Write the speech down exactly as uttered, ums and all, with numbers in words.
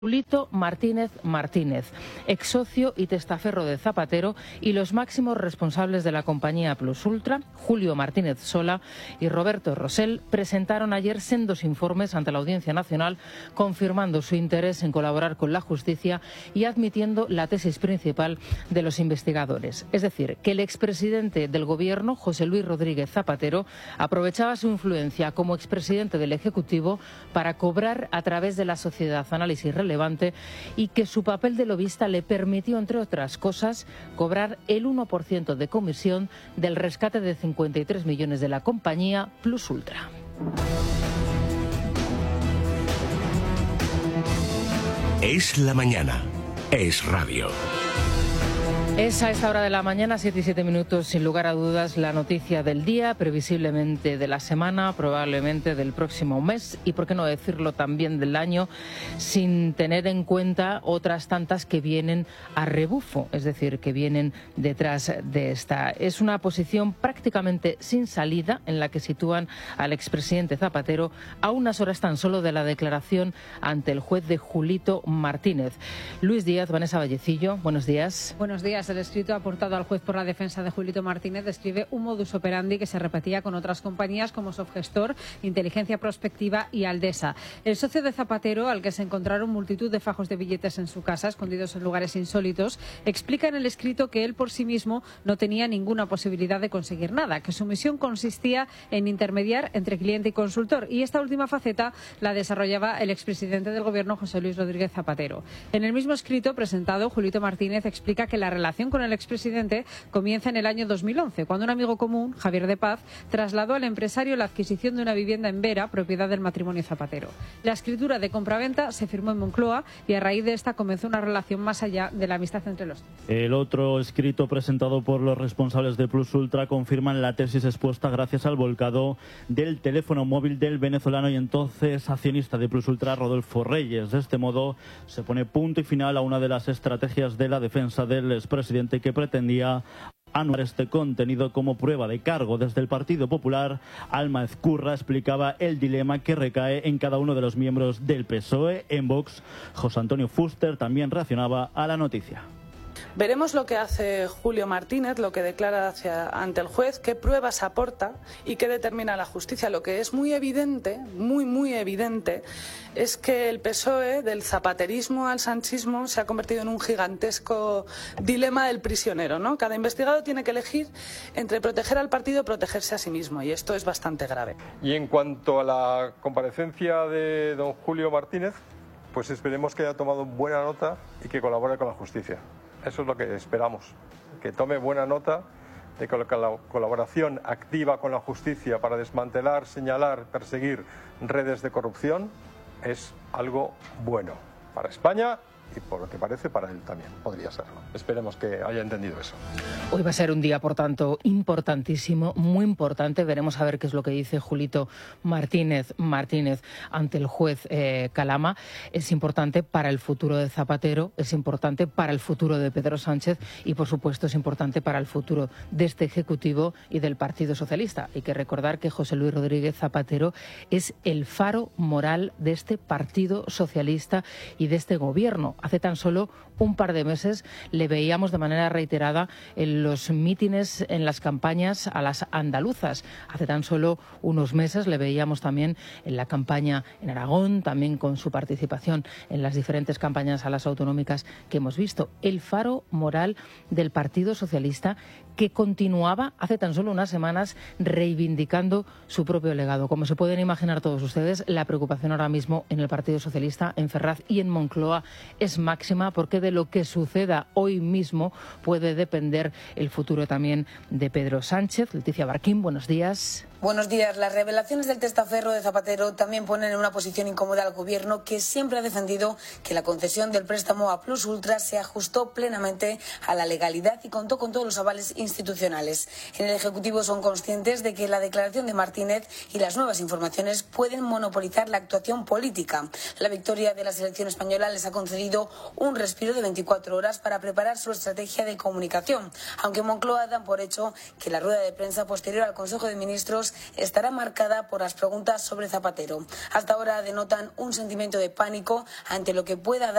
Julito Martínez Martínez, ex socio y testaferro de Zapatero, y los máximos responsables de la compañía Plus Ultra, Julio Martínez Sola y Roberto Rosell, presentaron ayer sendos informes ante la Audiencia Nacional, confirmando su interés en colaborar con la justicia y admitiendo la tesis principal de los investigadores. Es decir, que el expresidente del Gobierno, José Luis Rodríguez Zapatero, aprovechaba su influencia como expresidente del Ejecutivo para cobrar a través de la sociedad Análisis Relevante y que su papel de lobista le permitió, entre otras cosas, cobrar el uno por ciento de comisión del rescate de cincuenta y tres millones de la compañía Plus Ultra. Es la mañana. Es radio. Es a esta hora de la mañana, siete y siete minutos, sin lugar a dudas, la noticia del día, previsiblemente de la semana, probablemente del próximo mes y, por qué no decirlo, también del año, sin tener en cuenta otras tantas que vienen a rebufo, es decir, que vienen detrás de esta. Es una posición prácticamente sin salida en la que sitúan al expresidente Zapatero a unas horas tan solo de la declaración ante el juez de Julito Martínez. Luis Díaz, Vanessa Vallecillo, buenos días. Buenos días. El escrito aportado al juez por la defensa de Julito Martínez describe un modus operandi que se repetía con otras compañías como Sofgestor, Inteligencia Prospectiva y Aldesa. El socio de Zapatero, al que se encontraron multitud de fajos de billetes en su casa, escondidos en lugares insólitos, explica en el escrito que él por sí mismo no tenía ninguna posibilidad de conseguir nada, que su misión consistía en intermediar entre cliente y consultor, y esta última faceta la desarrollaba el expresidente del Gobierno, José Luis Rodríguez Zapatero. En el mismo escrito presentado, Julito Martínez explica que la relación con el expresidente comienza en el año dos mil once, cuando un amigo común, Javier de Paz, trasladó al empresario la adquisición de una vivienda en Vera, propiedad del matrimonio Zapatero. La escritura de compraventa se firmó en Moncloa y a raíz de esta comenzó una relación más allá de la amistad entre los dos. El otro escrito presentado por los responsables de Plus Ultra confirman la tesis expuesta gracias al volcado del teléfono móvil del venezolano y entonces accionista de Plus Ultra, Rodolfo Reyes. De este modo se pone punto y final a una de las estrategias de la defensa del expresidente que pretendía anular este contenido como prueba de cargo. Desde el Partido Popular, Alma Ezcurra explicaba el dilema que recae en cada uno de los miembros del P S O E. En Vox, José Antonio Fuster también reaccionaba a la noticia. Veremos lo que hace Julio Martínez, lo que declara hacia, ante el juez, qué pruebas aporta y qué determina la justicia. Lo que es muy evidente, muy, muy evidente, es que el P S O E, del zapaterismo al sanchismo, se ha convertido en un gigantesco dilema del prisionero, ¿no? Cada investigado tiene que elegir entre proteger al partido o protegerse a sí mismo, y esto es bastante grave. Y en cuanto a la comparecencia de don Julio Martínez, pues esperemos que haya tomado buena nota y que colabore con la justicia. Eso es lo que esperamos, que tome buena nota de que la colaboración activa con la justicia para desmantelar, señalar, perseguir redes de corrupción es algo bueno para España y, por lo que parece, para él también podría serlo. Esperemos que haya entendido eso. Hoy va a ser un día, por tanto, importantísimo, muy importante. Veremos a ver qué es lo que dice Julito Martínez Martínez ante el juez eh, Calama. Es importante para el futuro de Zapatero, es importante para el futuro de Pedro Sánchez y, por supuesto, es importante para el futuro de este Ejecutivo y del Partido Socialista. Hay que recordar que José Luis Rodríguez Zapatero es el faro moral de este Partido Socialista y de este Gobierno. Hace tan solo un par de meses le veíamos de manera reiterada en los mítines, en las campañas a las andaluzas. Hace tan solo unos meses le veíamos también en la campaña en Aragón, también con su participación en las diferentes campañas a las autonómicas que hemos visto. El faro moral del Partido Socialista, que continuaba hace tan solo unas semanas reivindicando su propio legado. Como se pueden imaginar todos ustedes, la preocupación ahora mismo en el Partido Socialista, en Ferraz y en Moncloa es máxima, porque de lo que suceda hoy mismo puede depender el futuro también de Pedro Sánchez. Leticia Barquín, buenos días. Buenos días. Las revelaciones del testaferro de Zapatero también ponen en una posición incómoda al Gobierno, que siempre ha defendido que la concesión del préstamo a Plus Ultra se ajustó plenamente a la legalidad y contó con todos los avales institucionales. En el Ejecutivo son conscientes de que la declaración de Martínez y las nuevas informaciones pueden monopolizar la actuación política. La victoria de la selección española les ha concedido un respiro de veinticuatro horas para preparar su estrategia de comunicación, aunque Moncloa dan por hecho que la rueda de prensa posterior al Consejo de Ministros ciudadanos estará marcada por las preguntas sobre Zapatero. Hasta ahora denotan un sentimiento de pánico ante lo que pueda dar